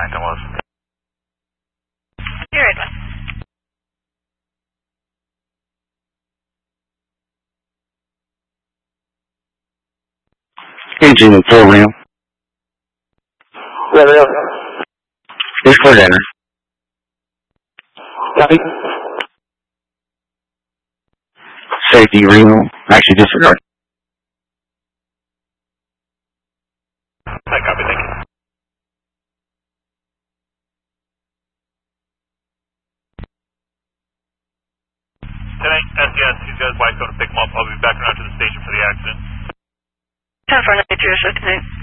Barrington was. You're right, Wes. Agent 4 Ram. Yeah. It's for dinner. Copy. Safety Reno. Actually, disregard. I copy, thank you. Tonight, SDS, he's got his wife going to pick him up. I'll be back around to the station for the accident. 10-4-92, tonight.